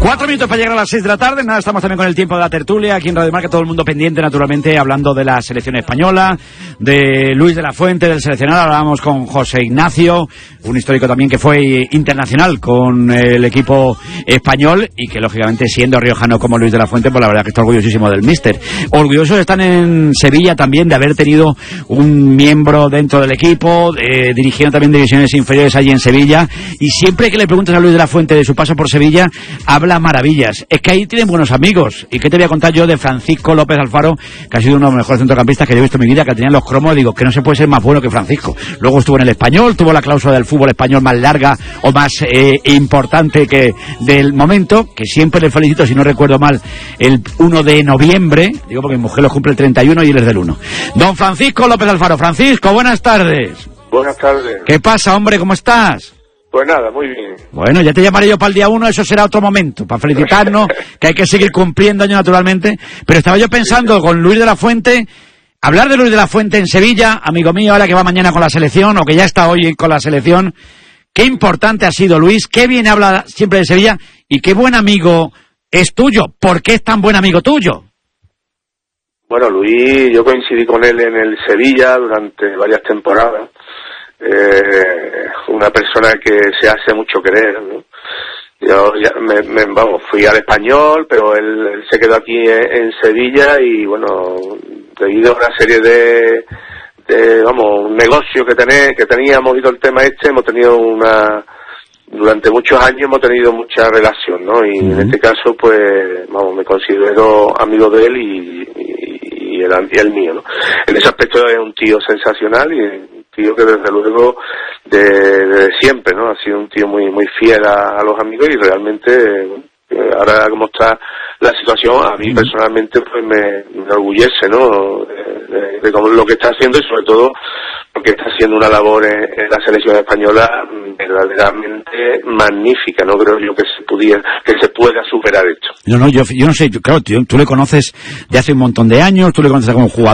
4 minutos para llegar a las 6 de la tarde. Nada, estamos también con el tiempo de la tertulia aquí en Radio Marca, todo el mundo pendiente, naturalmente, hablando de la selección española, de Luis de la Fuente, del seleccionado. Hablábamos con José Ignacio, un histórico también que fue internacional con el equipo español y que, lógicamente, siendo riojano como Luis de la Fuente, pues la verdad que está orgullosísimo del míster. Orgullosos están en Sevilla también de haber tenido un miembro dentro del equipo, dirigiendo también divisiones inferiores allí en Sevilla, y siempre que le preguntas a Luis de la Fuente de su paso por Sevilla, habla maravillas. Es que ahí tienen buenos amigos. ¿Y qué te voy a contar yo de Francisco López Alfaro, que ha sido uno de los mejores centrocampistas que yo he visto en mi vida, que tenían los cromos? Digo, que no se puede ser más bueno que Francisco. Luego estuvo en el Español, tuvo la cláusula del fútbol español más larga o más importante que del momento, que siempre le felicito, si no recuerdo mal, el 1 de noviembre, digo porque mi mujer lo cumple el 31 y él es del 1. Don Francisco López Alfaro. Francisco, buenas tardes. Buenas tardes. ¿Qué pasa, hombre? ¿Cómo estás? Pues nada, muy bien. Bueno, ya te llamaré yo para el día 1, eso será otro momento, para felicitarnos, que hay que seguir cumpliendo años naturalmente. Pero estaba yo pensando con Luis de la Fuente, hablar de Luis de la Fuente en Sevilla, amigo mío, ahora que va mañana con la selección, o que ya está hoy con la selección. Qué importante ha sido Luis, qué bien habla siempre de Sevilla, y qué buen amigo es tuyo. ¿Por qué es tan buen amigo tuyo? Bueno, Luis, yo coincidí con él en el Sevilla durante varias temporadas. Una persona que se hace mucho querer, ¿no? Yo ya fui al Español, pero él se quedó aquí en Sevilla y bueno, debido a una serie de un negocio que teníamos y todo el tema hemos tenido durante muchos años hemos tenido mucha relación, ¿no? Y en este caso, pues, me considero amigo de él y el mío, ¿no? En ese aspecto es un tío sensacional y un tío que desde luego de siempre, ¿no? Ha sido un tío muy muy fiel a los amigos y realmente ahora como está la situación, a mí personalmente pues me enorgullece, ¿no? De lo que está haciendo y sobre todo porque está haciendo una labor en la selección española verdaderamente magnífica. No creo yo que se pueda superar esto. No, yo no sé, claro, tú le conoces de hace un montón de años, tú le conoces como jugador.